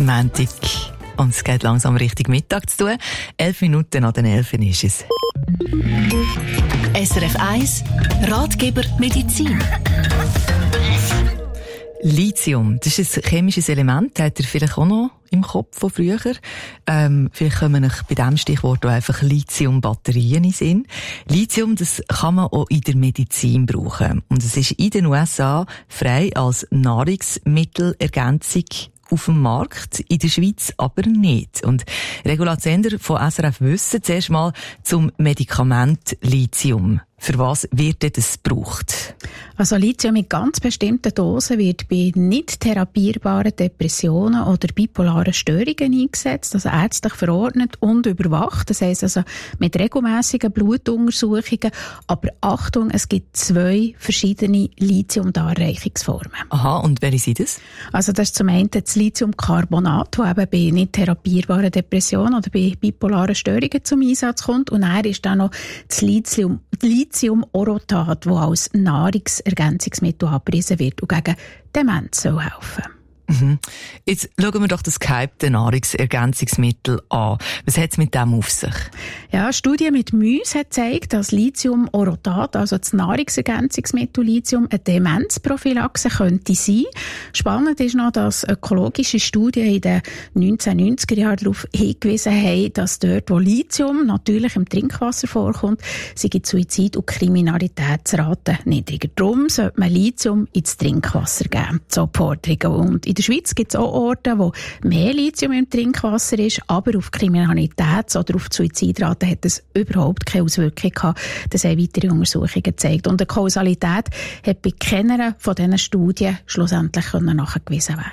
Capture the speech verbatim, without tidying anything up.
Montag. Und es geht langsam Richtung Mittag zu tun. Elf Minuten nach den Elfen ist es. S R F eins Ratgeber Medizin. Lithium, das ist ein chemisches Element, hat ihr vielleicht auch noch im Kopf von früher. Ähm, vielleicht kommen euch bei diesem Stichwort auch einfach Lithium-Batterien in den Sinn. Lithium, das kann man auch in der Medizin brauchen. Und es ist in den U S A frei als Nahrungsmittelergänzung auf dem Markt, in der Schweiz aber nicht. Und Regula Zender von S R F wissen zuerst mal zum Medikament Lithium. Für was wird das gebraucht? Also Lithium in ganz bestimmten Dosen wird bei nicht therapierbaren Depressionen oder bipolaren Störungen eingesetzt, also ärztlich verordnet und überwacht. Das heisst also mit regelmässigen Blutuntersuchungen. Aber Achtung, es gibt zwei verschiedene Lithium-Darreichungsformen. Aha, und welche sind das? Also das ist zum einen das Lithiumcarbonat, das eben bei nicht therapierbaren Depressionen oder bei bipolaren Störungen zum Einsatz kommt. Und dann ist dann noch das Lithium Lithium-Orotat, das als Nahrungsergänzungsmittel angepriesen wird und gegen Demenz soll helfen. Mhm. Jetzt schauen wir doch das gehypte Nahrungsergänzungsmittel an. Was hat es mit dem auf sich? Ja, eine Studie mit Mäusen hat gezeigt, dass Lithium-Orotat, also das Nahrungsergänzungsmittel Lithium, eine Demenzprophylaxe könnte sein. Spannend ist noch, dass ökologische Studien in den neunzehnhundertneunziger Jahren darauf hingewiesen haben, dass dort, wo Lithium natürlich im Trinkwasser vorkommt, sei die Suizid- und Kriminalitätsrate niedriger. Darum sollte man Lithium ins Trinkwasser geben. So die Forderungen. Und in der Schweiz gibt es auch Orte, wo mehr Lithium im Trinkwasser ist, aber auf Kriminalitäts- oder auf die Suizidrate hat es überhaupt keine Auswirkung gehabt. Das haben weitere Untersuchungen gezeigt. Und die Kausalität hat bei keiner von diesen Studien schlussendlich nachgewiesen werden.